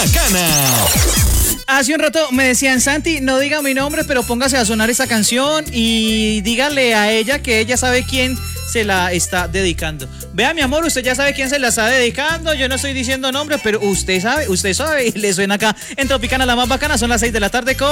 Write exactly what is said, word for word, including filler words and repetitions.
bacana. Hace un rato me decían, Santi, no diga mi nombre, pero póngase a sonar esa canción y dígale a ella que ella sabe quién se la está dedicando. Vea, mi amor, usted ya sabe quién se la está dedicando. Yo no estoy diciendo nombres, pero usted sabe, usted sabe. Y le suena acá en Tropicana, la más bacana. Son las seis de la tarde con